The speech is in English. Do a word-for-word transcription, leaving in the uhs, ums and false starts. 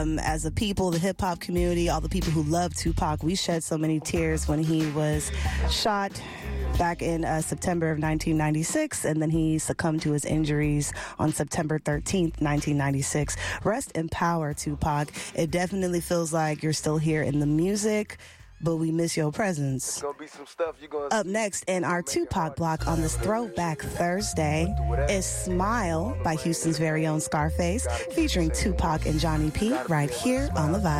Um, as a people, the hip-hop community, all the people who love Tupac, we shed so many tears when he was shot back in uh, September of nineteen ninety-six, and then he succumbed to his injuries on September thirteenth, nineteen ninety-six. Rest in power, Tupac. It definitely feels like you're still here in the music, but we miss your presence. Gonna be some stuff you gonna Up next in our Tupac block on this Throwback Thursday is Smile by Houston's very own Scarface, featuring Tupac and Johnny P right here on The Vibe.